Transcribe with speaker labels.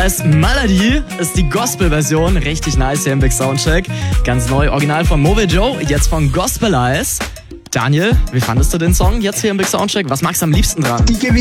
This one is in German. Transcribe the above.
Speaker 1: heißt Melody, ist die Gospel-Version. Richtig nice hier im Big Soundcheck. Ganz neu, original von Moby Joe, jetzt von Gospel Eyes. Daniel, wie fandest du den Song jetzt hier im Big Soundcheck? Was magst du am liebsten dran?
Speaker 2: Ich gebe